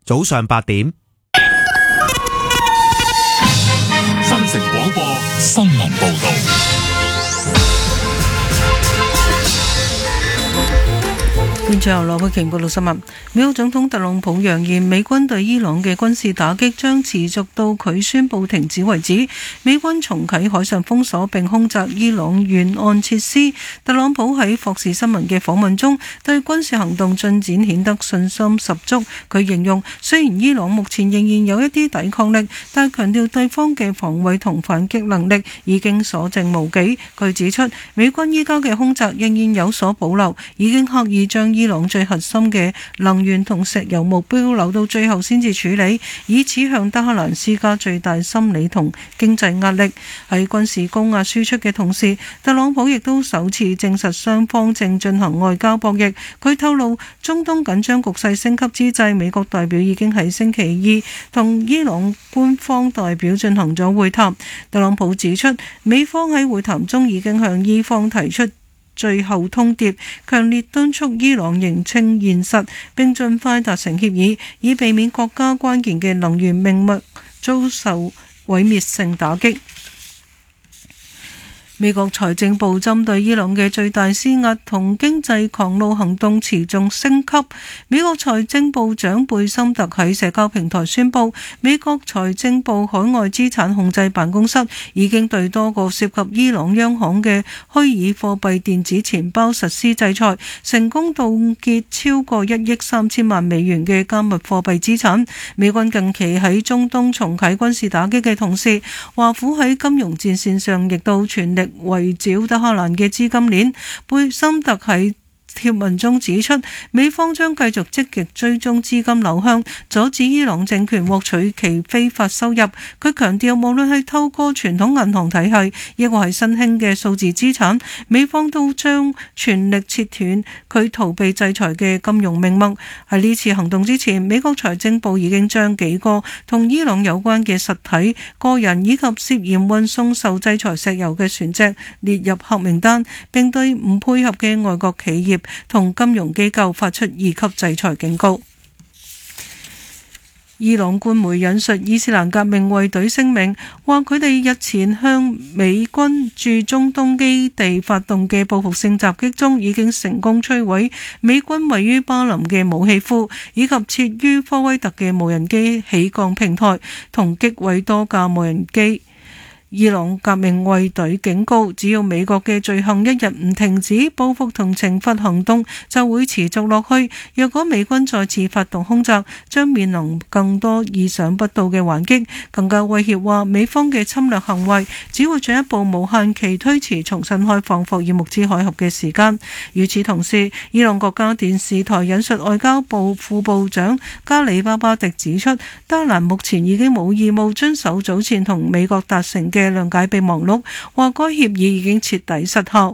早上8點。 新城廣播新聞報道。 現在由羅佩瓊報道新聞。美國總統特朗普揚言，美軍對伊朗嘅軍事打擊將持續到佢宣布停止為止。美軍重啟海上封鎖並空襲伊朗沿岸設施。特朗普喺霍士新聞嘅訪問中，對軍事行動進展顯得信心十足。佢形容，雖然伊朗目前仍然有一啲抵抗力，但強調對方嘅防衛同反擊能力已經所剩無幾。佢指出，美軍依家嘅空襲仍然有所保留，已經刻意將伊朗最核心嘅能源同石油目標留到最後先至處理，以此向德黑蘭施加最大心理同經濟壓力。喺軍事高壓輸出嘅同時，特朗普亦都首次證實雙方正進行外交博弈。佢透露，中東緊張局勢升級之際，美國代表已經喺星期二同伊朗官方代表進行咗會談。特朗普指出，美方喺會談中已經向伊方提出最後通牒，強烈敦促伊朗認清現實並盡快達成協議，以避免國家關鍵嘅能源命脈遭受毀滅性打擊。美國財政部針對伊朗嘅最大施壓同經濟狂怒行動持續升級。美國財政部長貝森特喺社交平台宣布，美國財政部海外資產控制辦公室已經對多個涉及伊朗央行嘅虛擬貨幣電子錢包實施制裁，成功凍結超過1億3千萬美元嘅加密貨幣資產。美軍近期喺中東重啟軍事打擊嘅同時，華府喺金融戰線上亦都全力圍剿德黑蘭嘅資金鏈。貝森特喺貼文中指出，美方將繼續積極追蹤資金流向，阻止伊朗政權獲取其非法收入。佢強調，無論係透過傳統銀行體系，亦或係新興嘅數字資產，美方都將全力切斷佢逃避制裁嘅金融命脈。喺呢次行動之前，美國財政部已經將幾個同伊朗有關嘅實體、個人以及涉嫌運送受制裁石油嘅船隻列入黑名單，並對唔配合嘅外國企業同金融機構發出2級制裁警告。伊朗官媒引述伊斯蘭革命衛隊聲明，話佢哋日前向美軍駐中東基地發動嘅報復性襲擊中，已經成功摧毀美軍位於巴林嘅武器庫，以及設於科威特嘅無人機起降平台，同擊毀多架無人機。伊朗革命衛隊警告，只要美國嘅罪行一日唔停止，報復同懲罰行動就會持續落去。若果美軍再次發動空襲，將面臨更多意想不到嘅還擊。更加威脅話，美方嘅侵略行為只會進一步無限期推遲重新開放霍爾木茲海峽嘅時間。與此同時，伊朗國家電視台引述外交部副部長加里巴巴迪指出，德黑蘭目前已經冇義務遵守早前同美國達成嘅諒解備忘錄，話該協議已經徹底失效。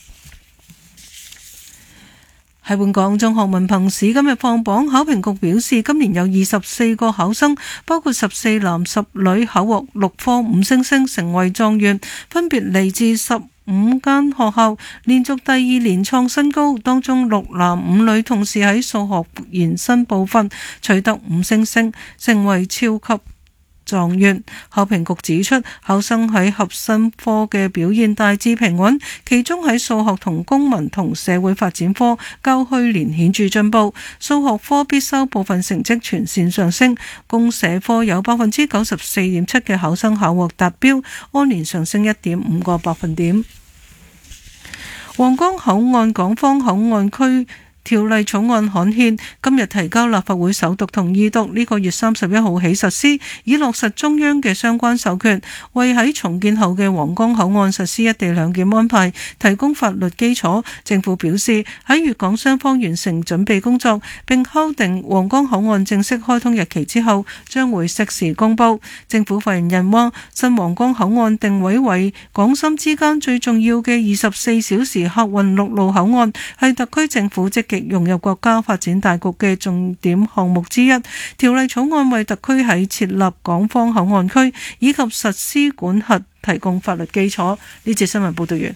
喺本港中學文憑試今日放榜，考評局表示今年有24個考生，包括14男10女，考獲6科5星星，成為狀元，分別嚟自15間學校，連續第2年創新高。當中6男5女同時喺數學延伸部分取得5星星，成為超級狀元。考評局指出，考生喺核心科嘅表現大致平穩，其中喺數學同公民同社會發展科較去年顯著進步，數學科必修部分成績全線上升，公社科有 94.7% 嘅考生考獲達標，按年上升 1.5 個百分點。皇崗口岸港方口岸區條例草案刊憲，今日提交立法會首讀同二讀，呢個月31號起實施，以落實中央嘅相關授權，為喺重建後嘅皇崗口岸實施一地兩檢安排提供法律基礎。政府表示，喺粵港雙方完成準備工作並敲定皇崗口岸正式開通日期之後，將會適時公佈。政府發言人話，新皇崗口岸定位為港深之間最重要嘅24小時客運陸路口岸，係特區政府積極融入國家發展大局嘅重點項目之一。條例草案為特區喺設立港方口岸區以及實施管轄提供法律基礎。呢節新聞報道完。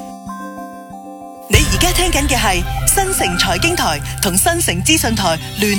你而家聽緊嘅係新城財經台同新城資訊台聯